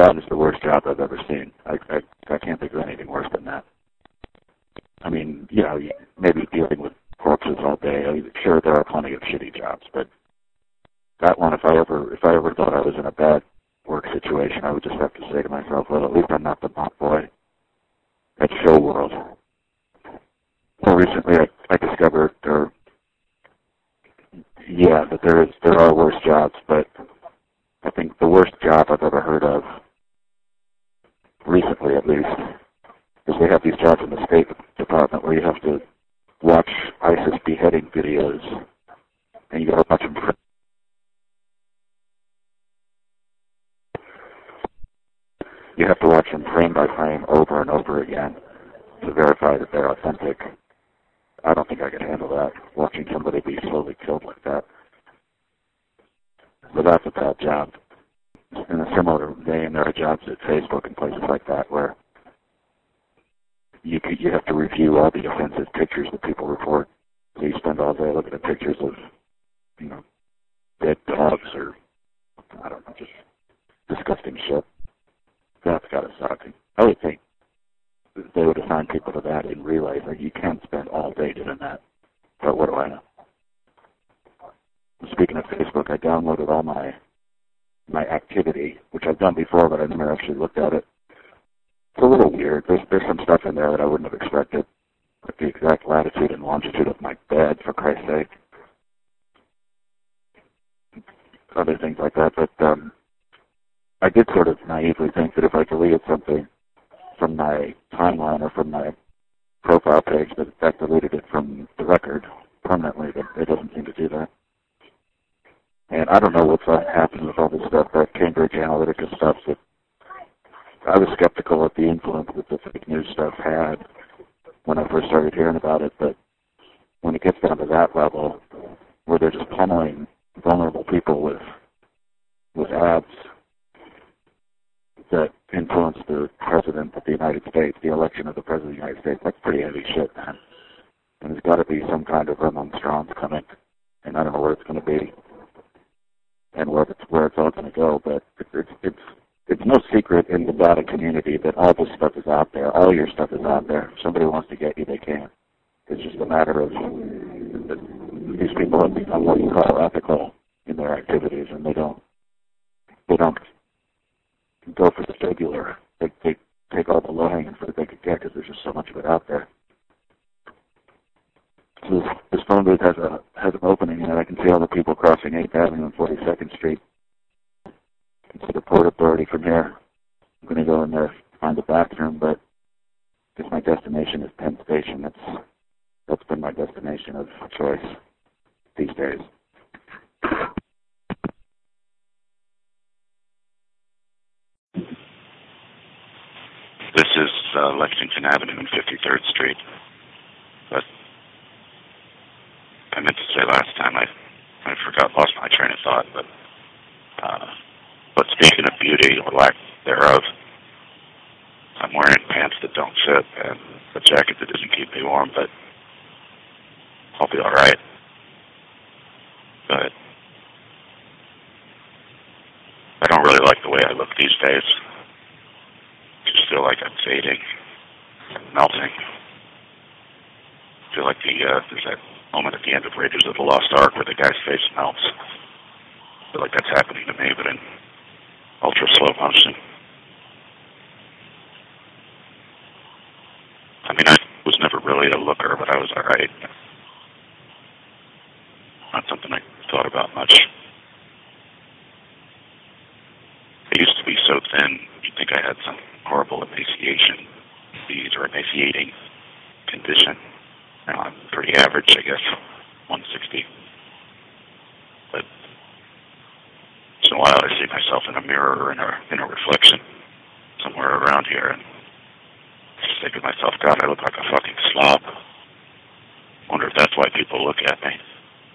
that is the worst job I've ever seen. I can't think of anything worse than that. I mean, you know, maybe dealing with corpses all day. I mean, sure, there are plenty of shitty jobs, but that one, if I ever thought I was in a bad work situation, I would just have to say to myself, well, at least I'm not the mop boy at Show World. More recently, I discovered that there are worse jobs, but I think the worst job I've ever heard of, recently at least, is they have these jobs in the State Department where you have to watch ISIS beheading videos, and you got to watch them. You have to watch them frame by frame over and over again to verify that they're authentic. I don't think I could handle that, watching somebody be slowly killed like that. So that's a bad job. In a similar vein, there are jobs at Facebook and places like that where you have to review all the offensive pictures that people report. So you spend all day looking at pictures of, you know, dead dogs or, I don't know, just disgusting shit. That's got to suck. I would think they would assign people to that in Relay. Like, you can't spend all day doing that. But what do I know? Speaking of Facebook, I downloaded all my activity, which I've done before, but I never actually looked at it. It's a little weird. There's some stuff in there that I wouldn't have expected. Like the exact latitude and longitude of my bed, for Christ's sake. Other things like that. But I did sort of naively think that if I deleted something from my timeline or from my profile page, that deleted it from the record permanently, but it doesn't seem to do that. And I don't know what's happening with all this stuff, that Cambridge Analytica stuff. That I was skeptical of the influence that the fake news stuff had when I first started hearing about it, but when it gets down to that level, where they're just pummeling vulnerable people with ads that influence the President of the United States, the election of the President of the United States, that's pretty heavy shit, man. And there's got to be some kind of remonstrance coming, and I don't know where it's going to be and where it's all going to go, but it's no secret in the data community that all this stuff is out there. All your stuff is out there. If somebody wants to get you, they can. It's just a matter of these people have become what you call ethical in their activities, and they don't go for the jugular. They take all the low-hanging fruit they could get because there's just so much of it out there. So this phone booth has an opening, and I can see all the people crossing 8th Avenue and 42nd Street. I can see the Port Authority from here. I'm going to go in there, find the bathroom, but because my destination is Penn Station, that's been my destination of choice these days. This is Lexington Avenue and 53rd Street. But I meant to say last time, I lost my train of thought, but speaking of beauty or lack thereof, I'm wearing pants that don't fit and a jacket that doesn't keep me warm, but I'll be alright. But I don't really like the way I look these days. I just feel like I'm fading, melting. I feel like there's that moment at the end of Raiders of the Lost Ark where the guy's face melts. I feel like that's happening to me, but in ultra slow motion. I mean, I was never really a looker, but I was alright. Not something I thought about much. I used to be so thin, you'd think I had some horrible emaciation disease or emaciating condition. Now I'm pretty average, I guess, 160. But once in a while I see myself in a mirror or in a reflection somewhere around here, and I just think to myself, God, I look like a fucking slob. Wonder if that's why people look at me.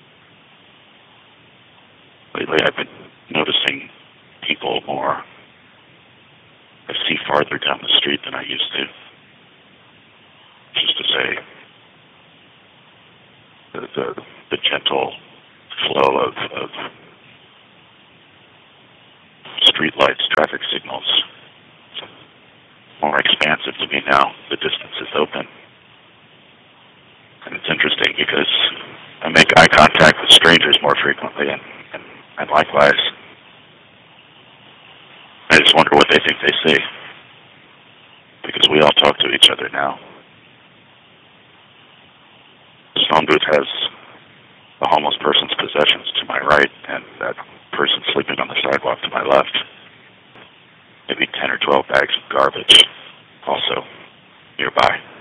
Lately I've been noticing people more. I see farther down the street than I used to. Just to say, the gentle flow of street lights, traffic signals more expansive to me now. The distance is open. And it's interesting because I make eye contact with strangers more frequently, and likewise. I just wonder what they think they see, because we all talk to each other now. The phone booth has a homeless person's possessions to my right, and that person sleeping on the sidewalk to my left. Maybe 10 or 12 bags of garbage also nearby.